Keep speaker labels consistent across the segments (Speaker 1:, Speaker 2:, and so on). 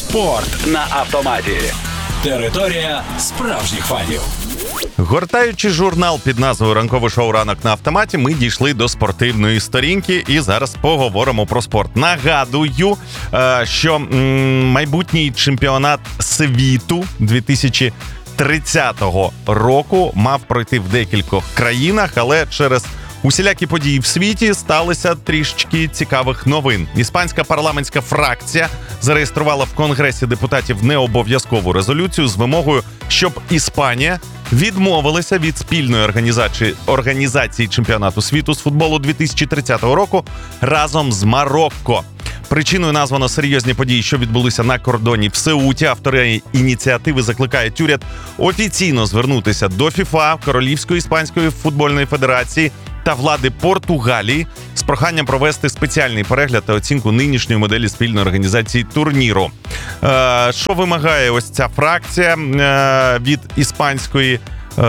Speaker 1: Спорт на автоматі. Територія справжніх фанів.
Speaker 2: Гортаючи журнал під назвою «Ранкове шоу «Ранок на автоматі», ми дійшли до спортивної сторінки і зараз поговоримо про спорт. Нагадую, що майбутній чемпіонат світу 2030 року мав пройти в декількох країнах, але через усілякі події в світі сталися трішечки цікавих новин. Іспанська парламентська фракція зареєструвала в Конгресі депутатів необов'язкову резолюцію з вимогою, щоб Іспанія відмовилися від спільної організації чемпіонату світу з футболу 2030 року разом з Марокко. Причиною названо серйозні події, що відбулися на кордоні в Сеуті. Автори ініціативи закликають уряд офіційно звернутися до ФІФА, Королівської іспанської футбольної федерації та влади Португалії з проханням провести спеціальний перегляд та оцінку нинішньої моделі спільної організації турніру. Що вимагає ось ця фракція від іспанської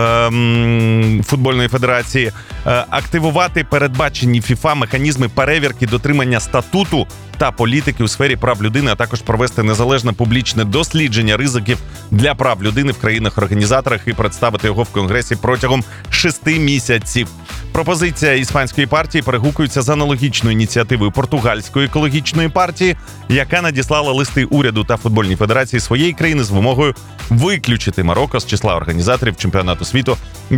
Speaker 2: футбольної федерації? Активувати передбачені ФІФА механізми перевірки дотримання статуту та політики у сфері прав людини, а також провести незалежне публічне дослідження ризиків для прав людини в країнах-організаторах і представити його в Конгресі протягом 6 місяців. Пропозиція іспанської партії перегукується з аналогічною ініціативою португальської екологічної партії, яка надіслала листи уряду та футбольній федерації своєї країни з вимогою виключити Марокко з числа організаторів чемпіонату світу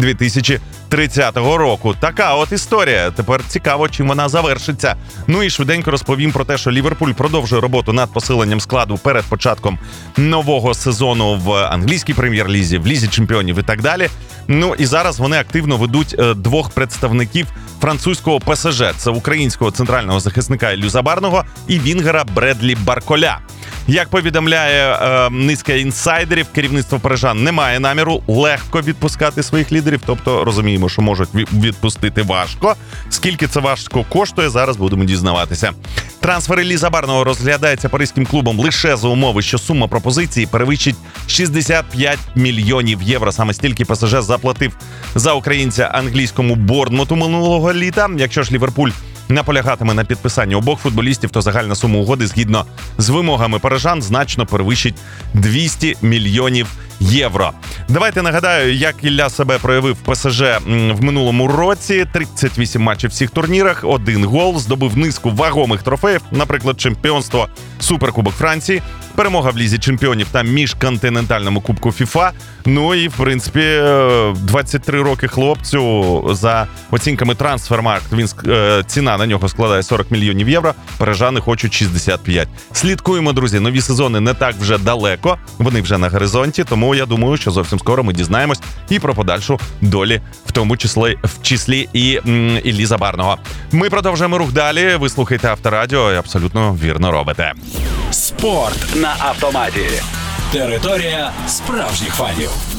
Speaker 2: 2030 року. Така от історія. Тепер цікаво, чим вона завершиться. Ну і швиденько розповім про те, що Ліверпуль продовжує роботу над посиленням складу перед початком нового сезону в англійській прем'єр-лізі, в Лізі чемпіонів і так далі. Ну і зараз вони активно ведуть двох представників французького ПСЖ. Це українського центрального захисника Іллю Забарного і вінгера Бредлі Барколя. Як повідомляє низка інсайдерів, керівництво парижан не має наміру легко відпускати своїх лідерів, тобто розуміємо, що можуть відпустити важко. Скільки це важко коштує, зараз будемо дізнаватися. Трансфер Іллі Забарного розглядається паризьким клубом лише за умови, що сума пропозиції перевищить 65 мільйонів євро. Саме стільки ПСЖ заплатив за українця англійському Борнмуту минулого літа. Якщо ж Ліверпуль наполягатиме на підписанні обох футболістів, то загальна сума угоди згідно з вимогами парижан значно перевищить 200 мільйонів євро. Давайте нагадаю, як Ілля себе проявив в ПСЖ в минулому році. 38 матчів в всіх турнірах, 1 гол, здобув низку вагомих трофеїв, наприклад, чемпіонство, Суперкубок Франції, перемога в Лізі чемпіонів та міжконтинентальному кубку ФІФА. Ну і, в принципі, 23 роки хлопцю. За оцінками Transfermarkt, ціна на нього складає 40 мільйонів євро. Парижани хочуть 65. Слідкуємо, друзі. Нові сезони не так вже далеко. Вони вже на горизонті. Тому я думаю, що зовсім скоро ми дізнаємось і про подальшу долі, в тому числі і Іллі Забарного. Ми продовжуємо рух далі. Ви слухаєте Авторадіо і абсолютно вірно робите.
Speaker 1: Спорт на автоматі. Територія справжніх фанів.